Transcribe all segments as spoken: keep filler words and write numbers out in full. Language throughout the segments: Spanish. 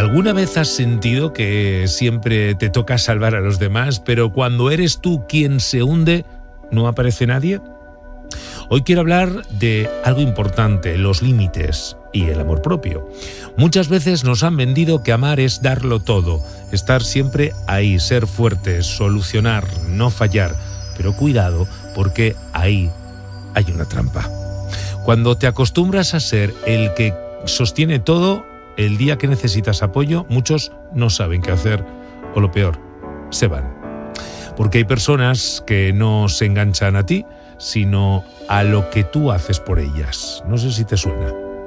¿Alguna vez has sentido que siempre te toca salvar a los demás, pero cuando eres tú quien se hunde, no aparece nadie? Hoy quiero hablar de algo importante, los límites y el amor propio. Muchas veces nos han vendido que amar es darlo todo, estar siempre ahí, ser fuertes, solucionar, no fallar. Pero cuidado, porque ahí hay una trampa. Cuando te acostumbras a ser el que sostiene todo, el día que necesitas apoyo, muchos no saben qué hacer, o lo peor, se van. Porque hay personas que no se enganchan a ti, sino a lo que tú haces por ellas. No sé si te suena.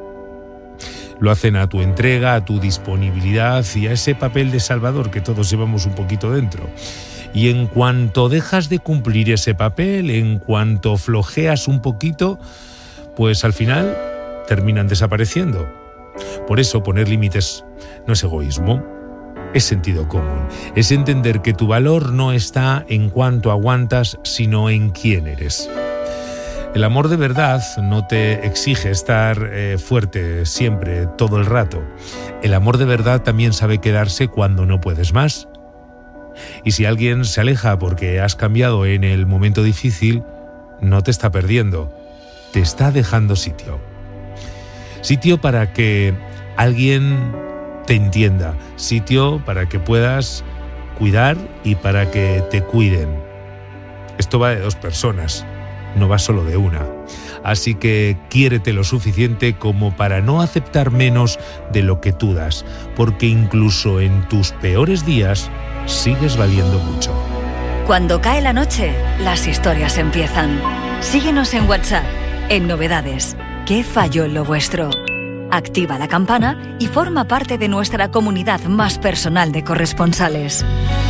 Lo hacen a tu entrega, a tu disponibilidad y a ese papel de salvador que todos llevamos un poquito dentro. Y en cuanto dejas de cumplir ese papel, en cuanto flojeas un poquito, pues al final terminan desapareciendo. Por eso poner límites no es egoísmo, es sentido común. Es entender que tu valor no está en cuánto aguantas, sino en quién eres. El amor de verdad no te exige estar eh, fuerte siempre, todo el rato. El amor de verdad también sabe quedarse cuando no puedes más. Y si alguien se aleja porque has cambiado en el momento difícil, no te está perdiendo, te está dejando sitio. Sitio para que alguien te entienda, sitio para que puedas cuidar y para que te cuiden. Esto va de dos personas, no va solo de una. Así que quiérete lo suficiente como para no aceptar menos de lo que tú das, porque incluso en tus peores días sigues valiendo mucho. Cuando cae la noche, las historias empiezan. Síguenos en WhatsApp, en Novedades. ¿Qué falló en lo vuestro? Activa la campana y forma parte de nuestra comunidad más personal de corresponsales.